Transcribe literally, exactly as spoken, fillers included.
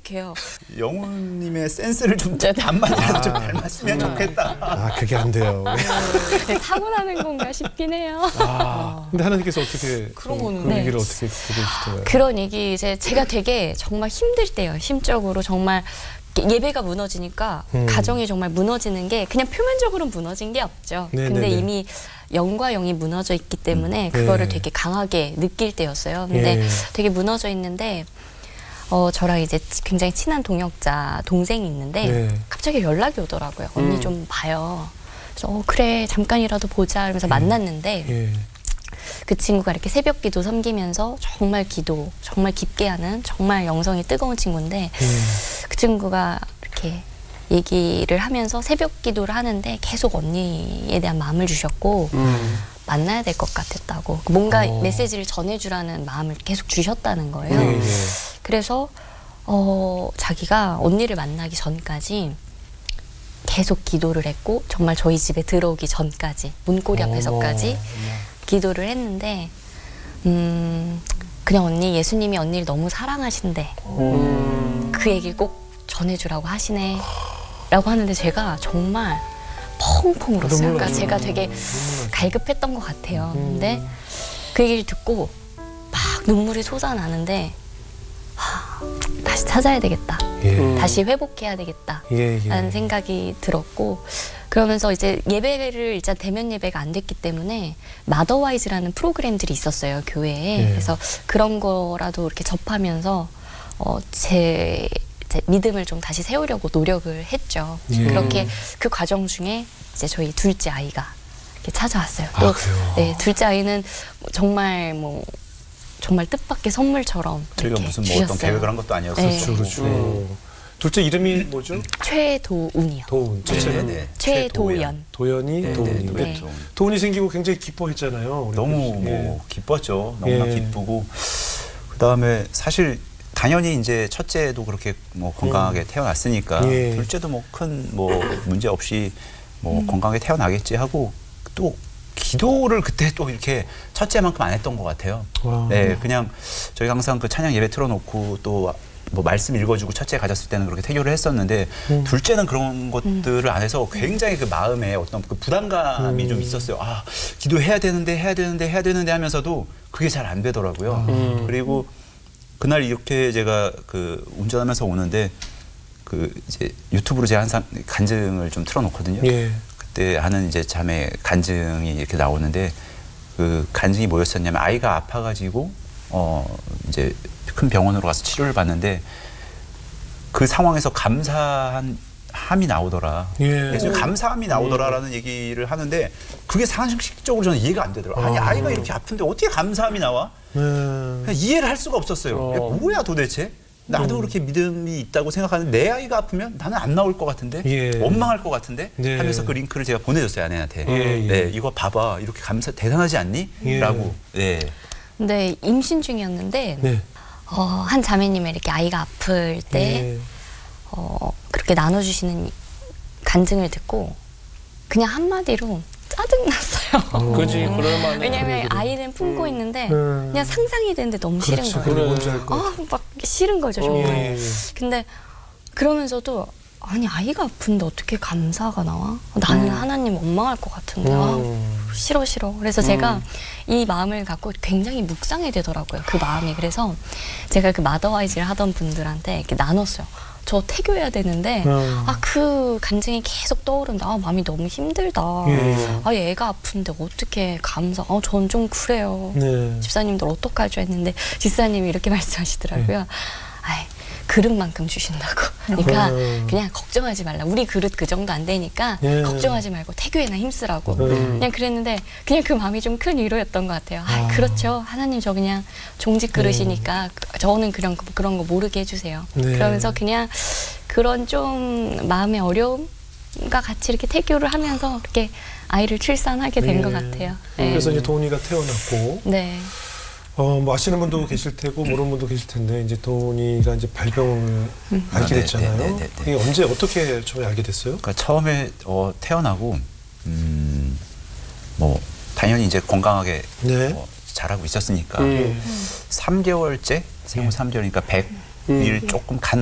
행복해요. 영훈님의 센스를 좀 네. 반만이라도 아. 좀 닮았으면 좋겠다. 아, 그게 안 돼요. 네, 타고나는 건가 싶긴 해요. 아, 근데 하나님께서 어떻게 그런 좀 거는 그 네. 얘기를 어떻게 듣고 계시던가요? 그런 얘기 이제 제가 되게 정말 힘들 때요. 심적으로 정말 예배가 무너지니까 음. 가정이 정말 무너지는 게 그냥 표면적으로 무너진 게 없죠. 네, 근데 네, 네. 이미 영과 영이 무너져 있기 때문에 음. 그거를 네. 되게 강하게 느낄 때였어요. 근데 예. 되게 무너져 있는데 어 저랑 이제 굉장히 친한 동역자 동생이 있는데 네. 갑자기 연락이 오더라고요. 언니 음. 좀 봐요. 그래서 어, 그래 잠깐이라도 보자 이러면서 만났는데 예. 그 친구가 이렇게 새벽 기도 섬기면서 정말 기도, 정말 깊게 하는 정말 영성이 뜨거운 친구인데 음. 그 친구가 이렇게 얘기를 하면서 새벽 기도를 하는데 계속 언니에 대한 마음을 주셨고 음. 만나야 될 것 같았다고 뭔가 어. 메시지를 전해주라는 마음을 계속 주셨다는 거예요. 예, 예. 그래서 어, 자기가 언니를 만나기 전까지 계속 기도를 했고 정말 저희 집에 들어오기 전까지 문고리 앞에서까지 어머. 기도를 했는데 음 그냥 언니 예수님이 언니를 너무 사랑하신대 음. 그 얘기를 꼭 전해주라고 하시네 라고 하는데 제가 정말 펑펑 울었어요. 눈물 그러니까 나죠. 제가 되게 눈물 나죠. 갈급했던 것 같아요. 음. 근데 그 얘기를 듣고 막 눈물이 솟아나는데 하, 다시 찾아야 되겠다. 예. 다시 회복해야 되겠다. 예, 예. 라는 생각이 들었고 그러면서 이제 예배를 일단 대면 예배가 안 됐기 때문에 마더와이즈라는 프로그램들이 있었어요 교회에. 예. 그래서 그런 거라도 이렇게 접하면서 어, 제, 제 믿음을 좀 다시 세우려고 노력을 했죠. 예. 그렇게 그 과정 중에 이제 저희 둘째 아이가 이렇게 찾아왔어요. 아, 또 그래요? 네, 둘째 아이는 정말 뭐 정말 뜻밖의 선물처럼 저희가 이렇게 무슨 뭐 주셨어요. 어떤 계획을 한 것도 아니었었죠. 네. 그렇죠, 그렇죠. 둘째 이름이 뭐죠? 최도운이요. 도운. 첫째는 네, 네. 최도연. 도연이, 네, 도운이. 네, 네. 도연. 도운이 생기고 굉장히 기뻐했잖아요. 우리 너무 예. 뭐 기뻤죠. 너무나 예. 기쁘고 그 다음에 사실 당연히 이제 첫째도 그렇게 뭐 건강하게 음. 태어났으니까 예. 둘째도 뭐 큰 뭐 문제 없이 뭐 음. 건강하게 태어나겠지 하고 또 기도를 그때 또 이렇게 첫째만큼 안 했던 것 같아요. 와. 네, 그냥 저희가 항상 그 찬양 예배 틀어놓고 또 뭐 말씀 읽어주고 첫째 가졌을 때는 그렇게 태교를 했었는데 음. 둘째는 그런 것들을 안 해서 굉장히 그 마음에 어떤 그 부담감이 음. 좀 있었어요. 아, 기도해야 되는데 해야 되는데 해야 되는데 하면서도 그게 잘 안 되더라고요. 음. 그리고 그날 이렇게 제가 그 운전하면서 오는데 그 이제 유튜브로 제가 항상 간증을 좀 틀어놓거든요. 예. 그때 하는 이제 자매 간증이 이렇게 나오는데 그 간증이 뭐였었냐면 아이가 아파가지고 어 이제 큰 병원으로 가서 치료를 받는데 그 상황에서 감사한 함이 나오더라. 예. 예수님 감사함이 나오더라라는 얘기를 하는데 그게 상식적으로 저는 이해가 안 되더라고요. 아니 아. 아이가 이렇게 아픈데 어떻게 감사함이 나와? 네. 그냥 이해를 할 수가 없었어요. 어. 이게 뭐야 도대체? 나도 음. 그렇게 믿음이 있다고 생각하는데 내 아이가 아프면 나는 안 나올 것 같은데 예. 원망할 것 같은데 네. 하면서 그 링크를 제가 보내줬어요 아내한테. 예, 예. 네, 이거 봐봐 이렇게 감사 대단하지 않니? 예. 라고. 네. 근데 임신 중이었는데 네. 어, 한 자매님이 이렇게 아이가 아플 때 예. 어, 그렇게 나눠주시는 간증을 듣고 그냥 한마디로 짜증났어요. 어. 그지 그럴만해. 왜냐면 아이는 품고 있는데 음. 그냥 상상이 되는데 너무 그렇죠. 싫은 그래, 거예요. 뭔지 알 것 같아. 아, 막 싫은 거죠 정말. 예, 예. 근데 그러면서도 아니 아이가 아픈데 어떻게 감사가 나와? 나는 하나님 원망할 것 같은데 아, 음. 싫어 싫어. 그래서 제가 이 마음을 갖고 굉장히 묵상이 되더라고요. 그 마음이. 그래서 제가 그 마더와이즈를 하던 분들한테 이렇게 나눴어요. 저 태교해야 되는데 음. 아 그 간증이 계속 떠오른다. 아, 마음이 너무 힘들다. 예. 아 얘가 아픈데 어떻게 감사? 아 전 좀 그래요. 네. 집사님들 어떡하죠 했는데 집사님이 이렇게 말씀하시더라고요. 네. 아이 그릇만큼 주신다고. 그러니까 음. 그냥 걱정하지 말라. 우리 그릇 그 정도 안 되니까 예. 걱정하지 말고 태교에나 힘쓰라고. 음. 그냥 그랬는데 그냥 그 마음이 좀 큰 위로였던 것 같아요. 아, 아. 그렇죠. 하나님 저 그냥 종직 그릇이니까 저는 그런 거, 그런 거 모르게 해주세요. 네. 그러면서 그냥 그런 좀 마음의 어려움과 같이 이렇게 태교를 하면서 이렇게 아이를 출산하게 된 것 예. 같아요. 네. 그래서 이제 도훈이가 태어났고 네. 어, 뭐 아시는 분도 계실 테고 모르는 분도 계실 텐데 이제 도훈이가 이제 발병을 알게 아, 네, 됐잖아요. 네, 네, 네, 네. 이게 언제 어떻게 처음에 알게 됐어요? 그러니까 처음에 어, 태어나고 음, 뭐 당연히 이제 건강하게 네. 뭐 자라고 있었으니까 음. 삼 개월째 생후 예. 삼 개월이니까 백 일 조금 간